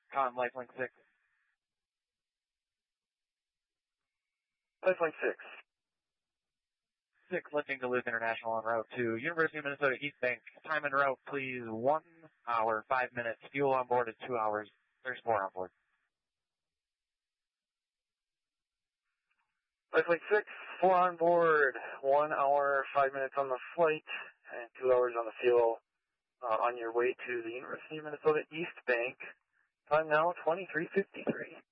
Con Lifelink 6. Lifelink 6. 6, lifting Duluth International on route to University of Minnesota East Bank. Time en route, please, 1 hour, 5 minutes. Fuel on board is 2 hours. There's 4 on board. Lifelink 6, 4 on board, 1 hour, 5 minutes on the flight, and 2 hours on the fuel on your way to the University of Minnesota East Bank. Time now, 23:53.